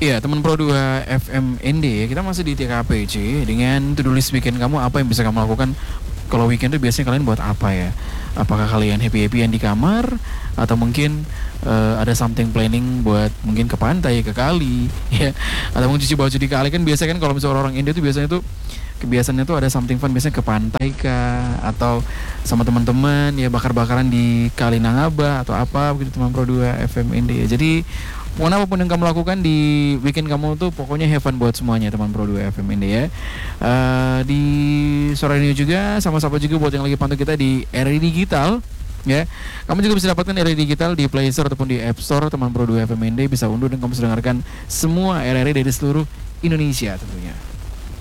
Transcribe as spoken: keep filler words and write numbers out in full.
Iya, teman Pro dua F M N D, kita masih di T K P C dengan to-do list weekend kamu, apa yang bisa kamu lakukan kalau weekend itu biasanya kalian buat apa ya? Apakah kalian happy-happyan di kamar atau mungkin eh, ada something planning buat mungkin ke pantai, ke kali, ya, atau mungkin cuci baju di kali. Kan biasanya kan kalau misalnya orang Indo itu biasanya tuh kebiasaannya tuh ada something fun, biasanya ke pantai kah atau sama teman-teman ya bakar-bakaran di Kali Nangaba atau apa begitu teman Pro dua F M N D ya. Jadi mau apapun yang kamu lakukan di weekend kamu tuh pokoknya have fun buat semuanya teman Pro dua F M N D ya. Eh, di sore ini juga sama-sama juga buat yang lagi pantau kita di R R I Digital ya. Kamu juga bisa dapatkan R R I Digital di Play Store ataupun di App Store teman Pro dua F M N D, bisa unduh dan kamu bisa dengarkan semua R R I dari seluruh Indonesia tentunya.